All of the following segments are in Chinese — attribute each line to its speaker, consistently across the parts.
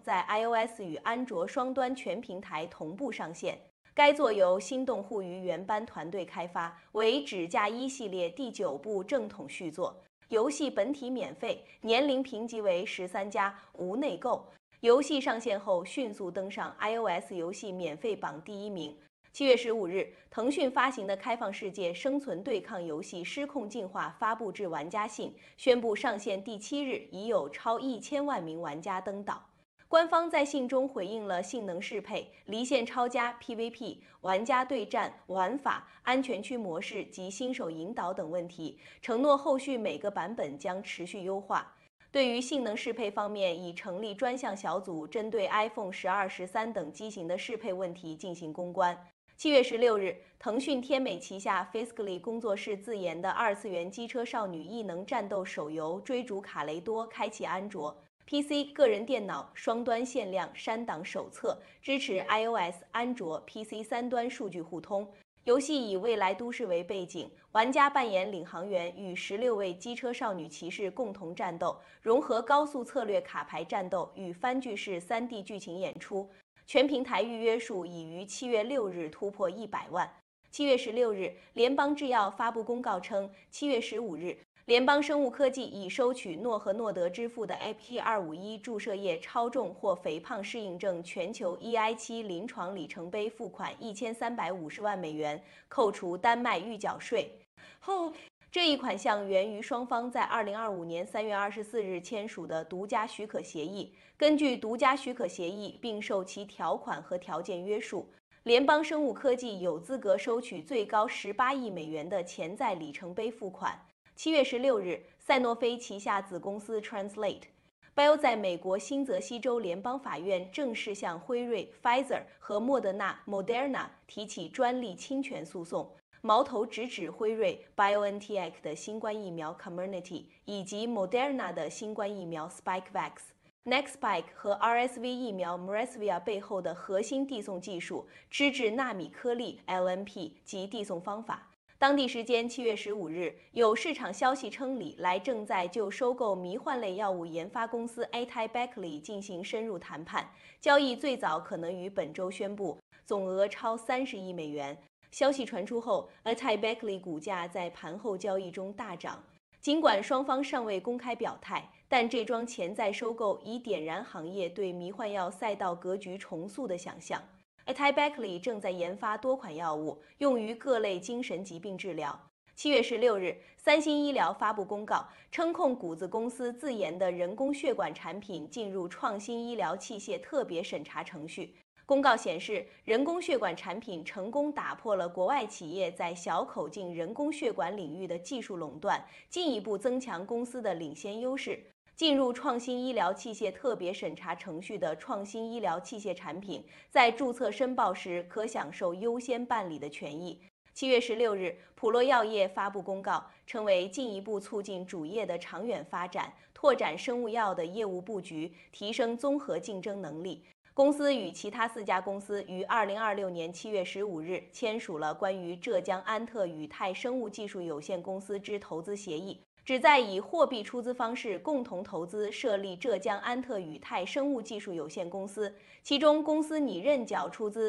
Speaker 1: 在 iOS 与安卓双端全平台同步上线。该作由心动互娱原班团队开发，为《纸嫁衣》系列第9部正统续作。游戏本体免费，年龄评级为13+，无内购。游戏上线后迅速登上 iOS 游戏免费榜第1名。7月15日，腾讯发行的开放世界生存对抗游戏《失控进化》发布至玩家信，宣布上线第7日已有超1000万名玩家登岛。官方在信中回应了性能适配、离线超加 PVP、玩家对战、玩法、安全区模式及新手引导等问题，承诺后续每个版本将持续优化。对于性能适配方面，已成立专项小组，针对 iPhone 12、13等机型的适配问题进行攻关。7月16日，腾讯天美旗下 Fiscally 工作室自研的2次元机车少女异能战斗手游《追逐卡雷多》开启安卓、PC、个人电脑双端限量删档手册，支持 iOS、安卓、PC 3端数据互通。游戏以未来都市为背景，玩家扮演领航员，与16位机车少女骑士共同战斗，融合高速策略卡牌战斗与番剧式3D 剧情演出。全平台预约数已于7月6日突破100万。7月16日，联邦制药发布公告称，7月15日，联邦生物科技已收取诺和诺德支付的 AP251 注射液超重或肥胖适应症全球 EI7 临床里程碑付款1350万美元，扣除丹麦预缴税后。这一款项源于双方在2025年3月24日签署的独家许可协议。根据独家许可协议，并受其条款和条件约束，联邦生物科技有资格收取最高18亿美元的潜在里程碑付款。7月16日，赛诺菲旗下子公司 Translate Bio 在美国新泽西州联邦法院正式向辉瑞、Pfizer 和莫德纳 Moderna 提起专利侵权诉讼，矛头直指辉瑞 BioNTech 的新冠疫苗 Comirnaty 以及 Moderna 的新冠疫苗 Spikevax。Nextspike 和 RSV 疫苗 Mresvia 背后的核心递送技术，脂质纳米颗粒 LNP 及递送方法。当地时间7月15日，有市场消息称，李来正在就收购迷幻类药物研发公司 AtaiBeckley 进行深入谈判，交易最早可能于本周宣布，总额超30亿美元。消息传出后 ，AtaiBeckley 股价在盘后交易中大涨。尽管双方尚未公开表态，但这桩潜在收购已点燃行业对迷幻药赛道格局重塑的想象。AtaiBeckley 正在研发多款药物，用于各类精神疾病治疗。7月16日，三星医疗发布公告，称控股子公司自研的人工血管产品进入创新医疗器械特别审查程序。公告显示，人工血管产品成功打破了国外企业在小口径人工血管领域的技术垄断，进一步增强公司的领先优势。进入创新医疗器械特别审查程序的创新医疗器械产品，在注册申报时可享受优先办理的权益。7月16日，普洛药业发布公告，称为进一步促进主业的长远发展，拓展生物药的业务布局，提升综合竞争能力。公司与其他4家公司于2026年7月15日签署了关于浙江安特宇泰生物技术有限公司之投资协议，旨在以货币出资方式共同投资设立浙江安特宇泰生物技术有限公司，其中公司拟认缴出资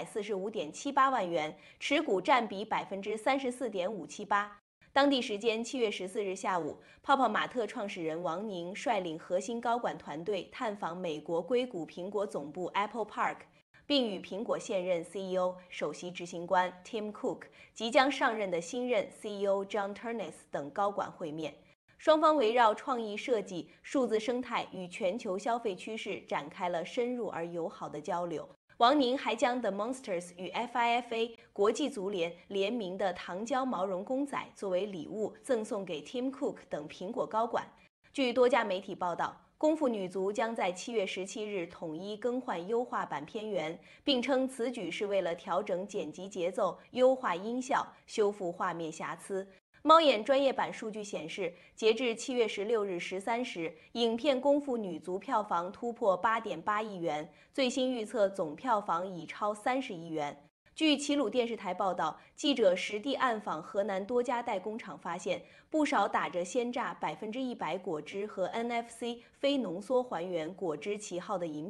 Speaker 1: 345.78万元，持股占比34.578%。当地时间7月14日下午，泡泡玛特创始人王宁率领核心高管团队探访美国硅谷苹果总部 Apple Park， 并与苹果现任 CEO、首席执行官 Tim Cook、即将上任的新任 CEO John Ternus 等高管会面。双方围绕创意设计、数字生态与全球消费趋势展开了深入而友好的交流。王宁还将 The Monsters 与 FIFA 国际足联联名的糖胶毛绒公仔作为礼物赠送给 Tim Cook 等苹果高管。据多家媒体报道，功夫女足将在7月17日统一更换优化版片源，并称此举是为了调整剪辑节奏、优化音效、修复画面瑕疵。猫眼专业版数据显示，截至7月16日13时，影片《功夫女足》票房突破8.8亿元，最新预测总票房已超30亿元。据齐鲁电视台报道，记者实地暗访河南多家代工厂，发现不少打着鲜榨100%果汁和 NFC 非浓缩还原果汁旗号的饮